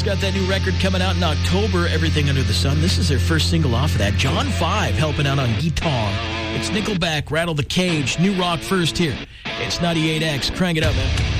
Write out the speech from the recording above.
Got that new record coming out in October, Everything Under the Sun. This is their first single off of that. John 5 helping out on guitar. It's Nickelback, Rattle the Cage, new rock first here. It's 98X. Crank it up, man.